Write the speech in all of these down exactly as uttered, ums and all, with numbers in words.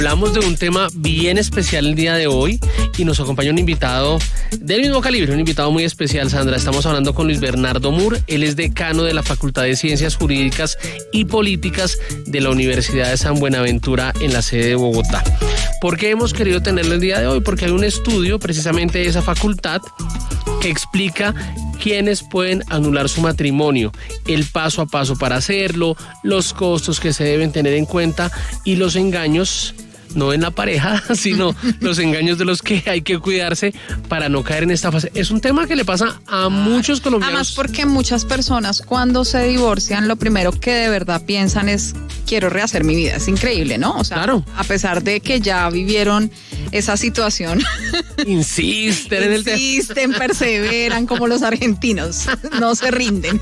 Hablamos de un tema bien especial el día de hoy y nos acompaña un invitado del mismo calibre, un invitado muy especial, Sandra. Estamos hablando con Luis Bernardo Mur. Él es decano de la Facultad de Ciencias Jurídicas y Políticas de la Universidad de San Buenaventura en la sede de Bogotá. ¿Por qué hemos querido tenerlo el día de hoy? Porque hay un estudio precisamente de esa facultad que explica quiénes pueden anular su matrimonio, el paso a paso para hacerlo, los costos que se deben tener en cuenta y los engaños, no en la pareja, sino los engaños de los que hay que cuidarse para no caer en esta fase. Es un tema que le pasa a muchos colombianos. Además, porque muchas personas cuando se divorcian, lo primero que de verdad piensan es, quiero rehacer mi vida. Es increíble, ¿no? O sea, claro. A pesar de que ya vivieron esa situación. Insisten en el tema. Insisten, perseveran como los argentinos. No se rinden.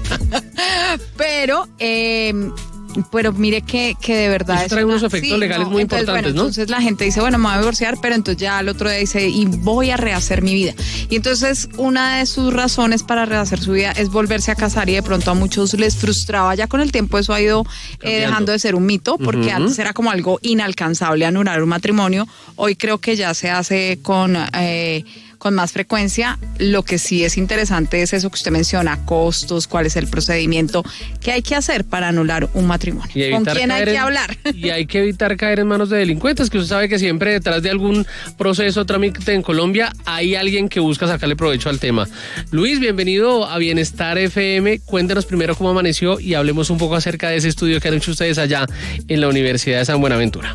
Pero... Eh, Pero mire que, que de verdad... Eso trae unos efectos sí, legales no, muy entonces, importantes, bueno, ¿no? Entonces la gente dice, bueno, me voy a divorciar, pero entonces ya al otro día dice, y voy a rehacer mi vida. Y entonces una de sus razones para rehacer su vida es volverse a casar, y de pronto a muchos les frustraba. Ya con el tiempo eso ha ido eh, dejando de ser un mito, porque uh-huh. antes era como algo inalcanzable anular un matrimonio. Hoy creo que ya se hace con... Eh, con más frecuencia. Lo que sí es interesante es eso que usted menciona, costos, cuál es el procedimiento, qué hay que hacer para anular un matrimonio, con quién hay que en, hablar. Y hay que evitar caer en manos de delincuentes, que usted sabe que siempre detrás de algún proceso o trámite en Colombia hay alguien que busca sacarle provecho al tema. Luis, bienvenido a Bienestar F M. Cuéntenos primero cómo amaneció y hablemos un poco acerca de ese estudio que han hecho ustedes allá en la Universidad de San Buenaventura.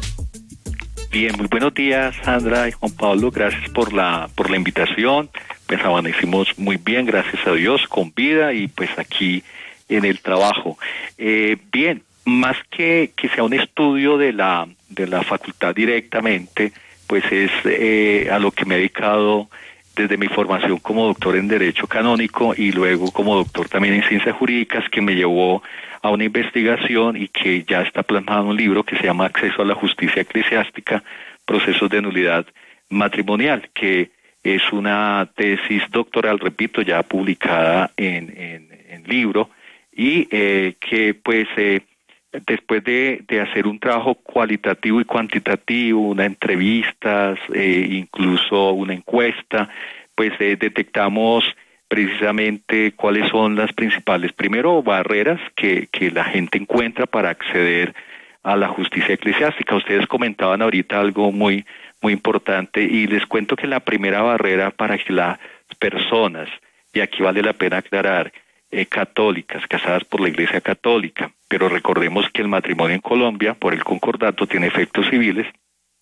Bien, muy buenos días, Sandra y Juan Pablo, gracias por la por la invitación. Pues amanecimos muy bien, gracias a Dios, con vida y pues aquí en el trabajo. Eh, bien, más que que sea un estudio de la de la facultad directamente, pues es eh, a lo que me he dedicado desde mi formación como doctor en Derecho Canónico y luego como doctor también en Ciencias Jurídicas, que me llevó a una investigación y que ya está plasmado en un libro que se llama Acceso a la Justicia Eclesiástica, Procesos de Nulidad Matrimonial, que es una tesis doctoral, repito, ya publicada en, en, en libro, y eh, que pues eh, después de, de hacer un trabajo cualitativo y cuantitativo, una entrevistas, eh, incluso una encuesta, pues eh, detectamos precisamente cuáles son las principales, primero, barreras que, que la gente encuentra para acceder a la justicia eclesiástica. Ustedes comentaban ahorita algo muy, muy importante y les cuento que la primera barrera para que las personas, y aquí vale la pena aclarar, eh, católicas, casadas por la Iglesia Católica, pero recordemos que el matrimonio en Colombia, por el concordato, tiene efectos civiles,